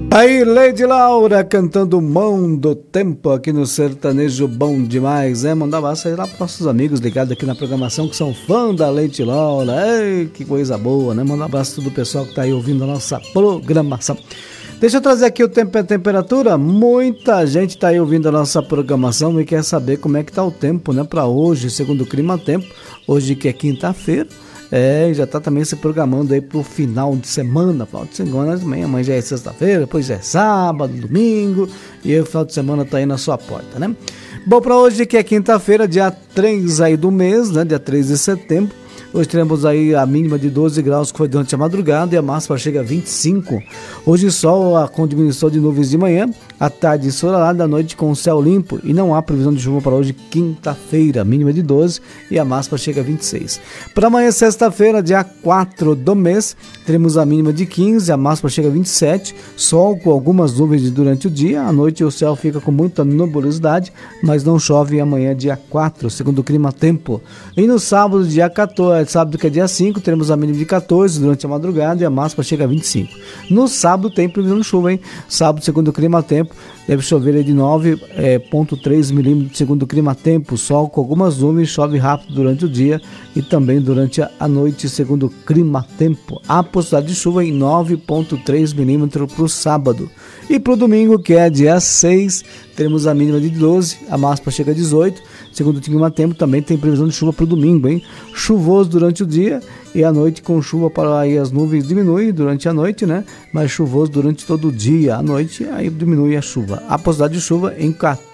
Aí, Lady Laura cantando Mão do Tempo aqui no Sertanejo Bom Demais, né? Mandar um abraço aí lá para nossos amigos ligados aqui na programação que são fã da Lady Laura. Ei, que coisa boa, né? Mandar um abraço a todo o pessoal que tá aí ouvindo a nossa programação. Deixa eu trazer aqui o tempo e a temperatura. Muita gente tá aí ouvindo a nossa programação e quer saber como é que tá o tempo, né? Para hoje, segundo o Clima Tempo, hoje que é quinta-feira. Já tá também se programando aí pro final de semana também, amanhã já é sexta-feira, depois já é sábado, domingo, e aí o final de semana tá aí na sua porta, né? Bom, para hoje que é quinta-feira, dia 3 aí do mês, né? Dia 3 de setembro, hoje teremos aí a mínima de 12 graus que foi durante a madrugada e a máxima chega a 25. Hoje sol com diminuição de nuvens de manhã, à tarde ensolarada, à noite com céu limpo e não há previsão de chuva para hoje quinta-feira, mínima de 12 e a máxima chega a 26. Para amanhã sexta-feira, dia 4 do mês, teremos a mínima de 15, a máxima chega a 27, sol com algumas nuvens durante o dia, à noite o céu fica com muita nebulosidade, mas não chove amanhã dia 4, segundo o Clima Tempo. E no sábado, dia 14, sábado que é dia 5, teremos a mínima de 14 durante a madrugada e a máxima chega a 25. No sábado tem previsão de chuva, hein? Sábado, segundo o Clima Tempo, deve chover de 9,3 milímetros, segundo o Clima Tempo. Sol com algumas nuvens, chove rápido durante o dia e também durante a noite, segundo o Clima Tempo. Há possibilidade de chuva em 9,3 milímetros para o sábado. E para o domingo, que é dia 6, teremos a mínima de 12, a máxima chega a 18. Segundo o Clima Tempo, também tem previsão de chuva para o domingo, hein? Chuvoso durante o dia e à noite com chuva, para aí as nuvens diminuem durante a noite, né? Mas chuvoso durante todo o dia. À noite aí diminui a chuva. A possibilidade de chuva em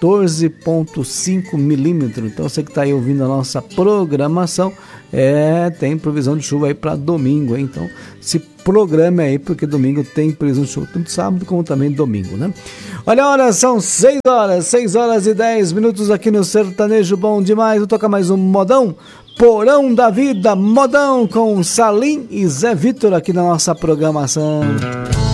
14,5 milímetros. Então você que está aí ouvindo a nossa programação, tem previsão de chuva aí para domingo, hein? Então se programe aí, porque domingo tem previsão de chuva, tanto sábado como também domingo, né? Olha a hora, são 6 horas e 10 minutos aqui no Sertanejo Bom Demais. Vou tocar mais um modão, Porão da Vida, modão com Salim e Zé Vitor aqui na nossa programação.